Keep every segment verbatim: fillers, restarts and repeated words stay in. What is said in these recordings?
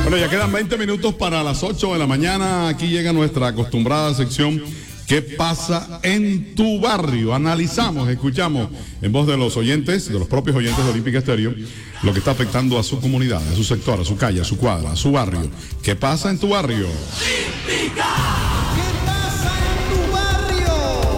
Bueno, ya quedan veinte minutos para las ocho de la mañana. Aquí llega nuestra acostumbrada sección ¿Qué pasa en tu barrio? Analizamos, escuchamos en voz de los oyentes, de los propios oyentes de Olímpica Estéreo, lo que está afectando a su comunidad, a su sector, a su calle, a su cuadra, a su barrio. ¿Qué pasa en tu barrio? Olímpica. ¿Qué pasa en tu barrio?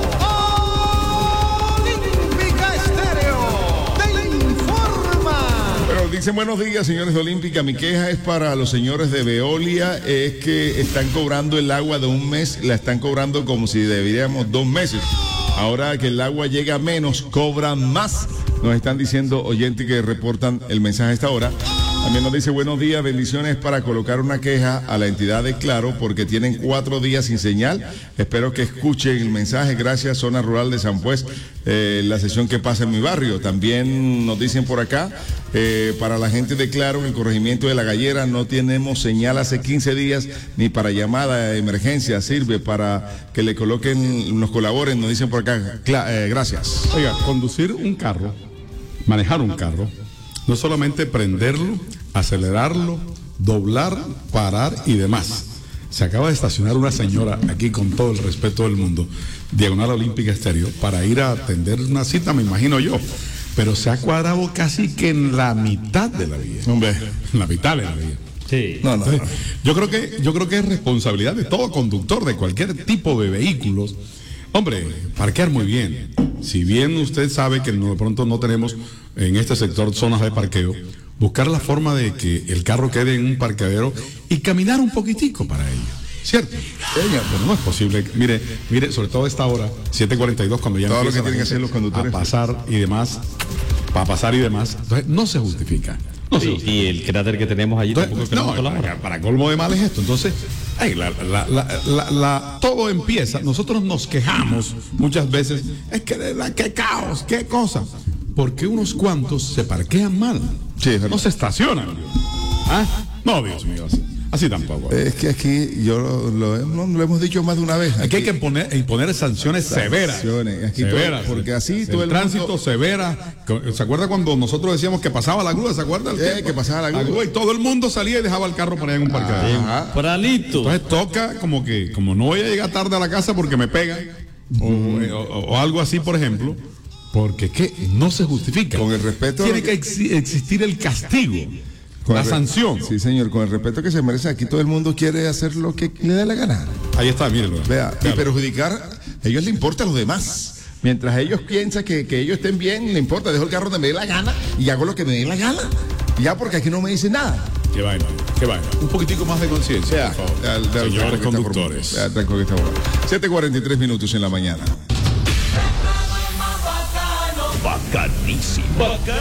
Olímpica Estéreo te informa. Pero dicen buenos días, señores de Olímpica. Mi queja es para los señores de Veolia, es que están cobrando el agua de un mes, la están cobrando como si deberíamos dos meses. Ahora que el agua llega menos, cobran más. Nos están diciendo oyentes que reportan el mensaje a esta hora. También nos dice buenos días, bendiciones para colocar una queja a la entidad de Claro porque tienen cuatro días sin señal. Espero que escuchen el mensaje. Gracias, zona rural de San Pues, eh, la sesión que pasa en mi barrio. También nos dicen por acá, eh, para la gente de Claro, en el corregimiento de La Gallera no tenemos señal hace quince días, ni para llamada de emergencia sirve para que le coloquen, nos colaboren, nos dicen por acá. Cla- eh, gracias. Oiga, conducir un carro, manejar un carro, no solamente prenderlo, acelerarlo, doblar, parar y demás. Se acaba de estacionar una señora aquí, con todo el respeto del mundo, diagonal Olímpica Estéreo, para ir a atender una cita, me imagino yo. Pero se ha cuadrado casi que en la mitad de la vía. Hombre, En la mitad de la vía. Sí. no, no, no. Entonces, yo creo que, yo creo que es responsabilidad de todo conductor de cualquier tipo de vehículos. Hombre, parquear muy bien. Si bien usted sabe que no, de pronto no tenemos en este sector zonas de parqueo, buscar la forma de que el carro quede en un parqueadero y caminar un poquitico para ello. ¿Cierto? Señor, pero no es posible. Mire, mire, sobre todo a esta hora, siete cuarenta y dos, cuando ya Todo lo empieza que tienen la que hacer los gente conductores. a pasar y demás, para pasar y demás. Entonces, no se justifica. No se Sí, justifica. y el cráter que tenemos allí tampoco es Entonces, que no, nos para, para colmo de mal es esto. Entonces, ay, la, la, la, la, la- todo empieza. Nosotros nos quejamos muchas veces. Es que la, qué caos, qué cosa. Porque unos cuantos se parquean mal. Sí, es verdad. No se estacionan. ¿Ah? No, Dios mío, así, así tampoco. Es que aquí, yo lo, lo, no, lo hemos dicho más de una vez. Aquí hay que poner, imponer sanciones severas. Sanciones, aquí todo- severas. porque así todo el el tránsito mundo- severa. ¿Se acuerda cuando nosotros decíamos que pasaba la grúa? ¿Se acuerda? El Eh, tiempo? que pasaba la grúa. y todo el mundo salía y dejaba el carro para allá en un parqueadero. Ajá. Pralito. Entonces toca como que, como no voy a llegar tarde a la casa porque me pegan, o, o- o algo así, por ejemplo, porque ¿qué? No se justifica. Con el respeto a Tiene lo que que- exi- existir el castigo, Con la el re- sanción. Sí, señor, con el respeto que se merece, aquí todo el mundo quiere hacer lo que le dé la gana. Ahí está, mírenlo. Vea, y Véalo. perjudicar, a ellos les importa a los demás. Mientras ellos piensan que, que ellos estén bien, le importa, dejo el carro donde me dé la gana y hago lo que me dé la gana. Ya porque aquí no me dicen nada. Qué vaina, qué vaina. Un poquitico más de conciencia, Vea, por favor. ya, ya, Señores ya, conductores. ya, ya, ya, siete cuarenta y tres minutos en la mañana. Bacanísimo.